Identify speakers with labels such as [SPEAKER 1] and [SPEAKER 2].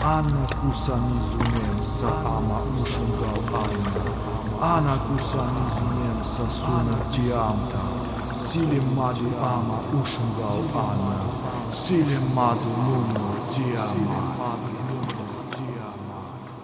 [SPEAKER 1] Ana kusa nizuniem sa ama ushungał aina. Ana kusa nizuniem sa suna tiamta. Silim madu ama ushungał ana. Silim madu lumo tiama.